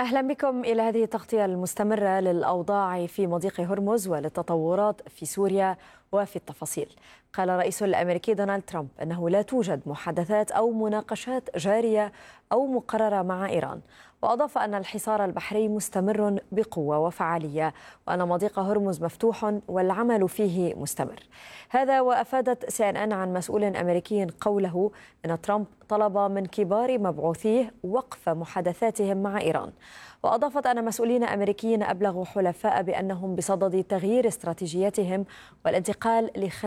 أهلا بكم إلى هذه التغطية المستمرة للأوضاع في مضيق هرمز وللتطورات في سوريا وفي التفاصيل. قال الرئيس الأمريكي دونالد ترامب أنه لا توجد محادثات أو مناقشات جارية أو مقررة مع إيران، وأضاف أن الحصار البحري مستمر بقوة وفعالية، وأن مضيق هرمز مفتوح والعمل فيه مستمر. هذا وأفادت CNN عن مسؤول أمريكي قوله أن ترامب طلب من كبار مبعوثيه وقف محادثاتهم مع إيران. وأضافت أن مسؤولين أمريكيين أبلغوا حلفاء بأنهم بصدد تغيير استراتيجيتهم والانتقال